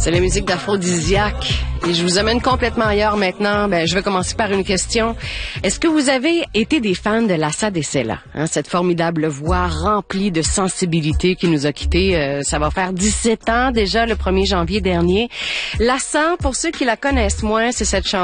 C'est la musique d'Aphrodisiaque. Et je vous amène complètement ailleurs maintenant. Je vais commencer par une question. Est-ce que vous avez été des fans de Lassa Dessella, cette formidable voix remplie de sensibilité qui nous a quittés? Ça va faire 17 ans déjà, le 1er janvier dernier. Lassa, pour ceux qui la connaissent moins, c'est cette chanson